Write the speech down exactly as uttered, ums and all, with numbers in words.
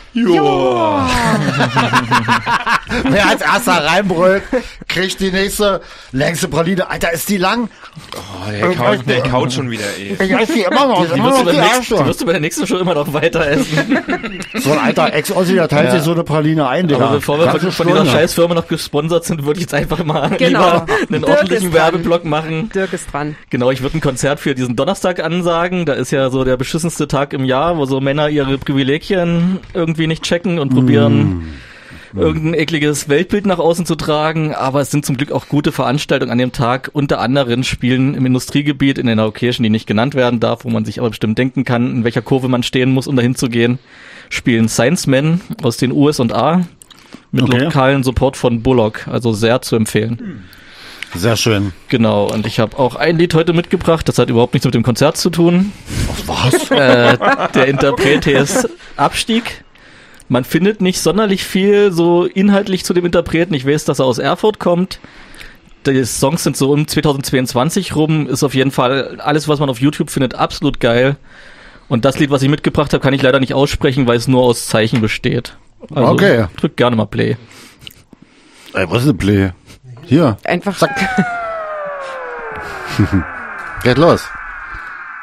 Joa. Wer als erster reinbrüllt, kriegt die nächste längste Praline. Alter, ist die lang? Oh, der kaut, der kaut schon wieder, ey. Ich esse die immer noch. Die, die, wirst, du die, nächsten, die wirst du bei der nächsten Show immer noch weiter essen. So ein alter Ex-Ossi, der teilt ja. sich so eine Praline ein, Digga. Aber bevor wir von, von dieser Scheißfirma noch gesponsert sind, würde ich jetzt einfach mal genau. lieber einen Dirk ordentlichen Werbeblock machen. Dirk ist dran. Genau, ich würde ein Konzert für diesen Donnerstag ansagen. Da ist ja so der beschissenste Tag im Jahr, wo so Männer ihre Privilegien irgendwie nicht checken und probieren, mm. irgendein ekliges Weltbild nach außen zu tragen. Aber es sind zum Glück auch gute Veranstaltungen an dem Tag. Unter anderem spielen im Industriegebiet in einer Location, die nicht genannt werden darf, wo man sich aber bestimmt denken kann, in welcher Kurve man stehen muss, um dahin zu gehen, spielen Science Men aus den U S A mit okay. lokalen Support von Bullock. Also sehr zu empfehlen. Sehr schön. Genau, und ich habe auch ein Lied heute mitgebracht, das hat überhaupt nichts mit dem Konzert zu tun. Was? Äh, der Interpret ist Abstieg. Man findet nicht sonderlich viel so inhaltlich zu dem Interpreten. Ich weiß, dass er aus Erfurt kommt. Die Songs sind so um zweitausendzweiundzwanzig rum. Ist auf jeden Fall alles, was man auf YouTube findet, absolut geil. Und das Lied, was ich mitgebracht habe, kann ich leider nicht aussprechen, weil es nur aus Zeichen besteht. Also okay. Drück gerne mal Play. Ey, was ist denn Play? Hier. Einfach. Zack. Geht los.